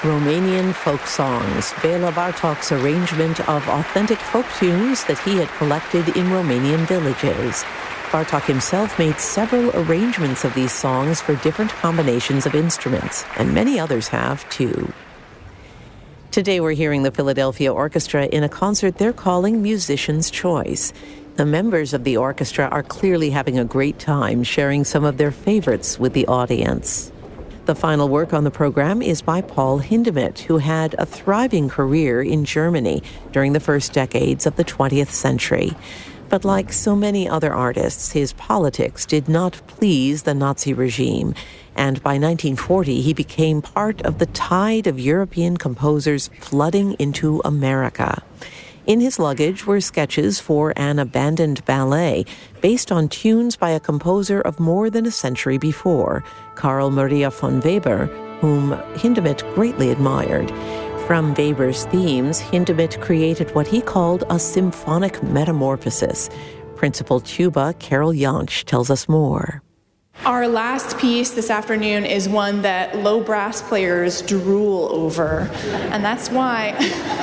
Romanian folk songs, Bela Bartok's arrangement of authentic folk tunes that he had collected in Romanian villages. Bartok himself made several arrangements of these songs for different combinations of instruments, and many others have too. Today we're hearing the Philadelphia Orchestra in a concert they're calling Musician's Choice. The members of the orchestra are clearly having a great time sharing some of their favorites with the audience. The final work on the program is by Paul Hindemith, who had a thriving career in Germany during the first decades of the 20th century. But like so many other artists, his politics did not please the Nazi regime, and by 1940 he became part of the tide of European composers flooding into America. In his luggage were sketches for an abandoned ballet based on tunes by a composer of more than a century before, Carl Maria von Weber, whom Hindemith greatly admired. From Weber's themes, Hindemith created what he called a symphonic metamorphosis. Principal tuba Carol Jansch tells us more. Our last piece this afternoon is one that low brass players drool over, and that's why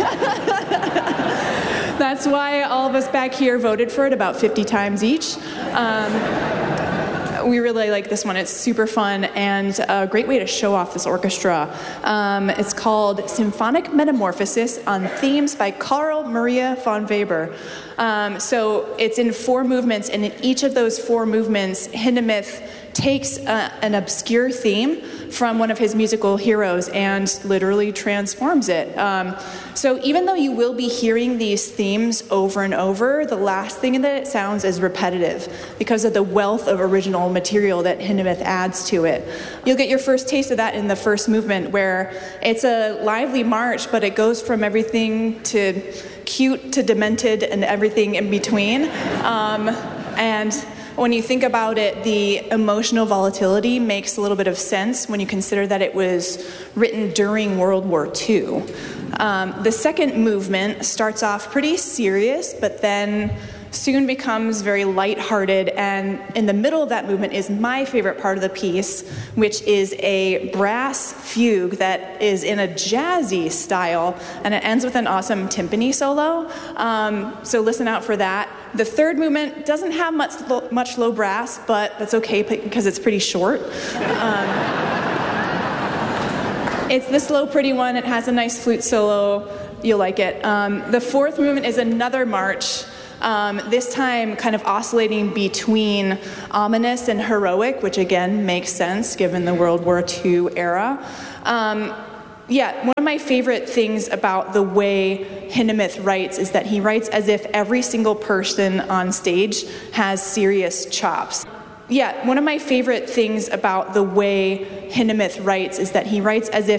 all of us back here voted for it about 50 times each. We really like this one. It's super fun and a great way to show off this orchestra. It's called Symphonic Metamorphosis on Themes by Carl Maria von Weber. So it's in 4 movements, and in each of those 4 movements, Hindemith takes an obscure theme from one of his musical heroes and literally transforms it. So even though you will be hearing these themes over and over, the last thing that it sounds is repetitive because of the wealth of original material that Hindemith adds to it. You'll get your first taste of that in the first movement, where it's a lively march, but it goes from everything to cute to demented and everything in between. And when you think about it, the emotional volatility makes a little bit of sense when you consider that it was written during World War II. The second movement starts off pretty serious, but then soon becomes very lighthearted, and in the middle of that movement is my favorite part of the piece, which is a brass fugue that is in a jazzy style, and it ends with an awesome timpani solo. So listen out for that. The third movement doesn't have much low brass, but that's okay because it's pretty short. It's the slow, pretty one. It has a nice flute solo. You'll like it. The fourth movement is another march. This time kind of oscillating between ominous and heroic, which again makes sense given the World War II era. One of my favorite things about the way Hindemith writes is that he writes as if every single person on stage has serious chops. One of my favorite things about the way Hindemith writes is that he writes as if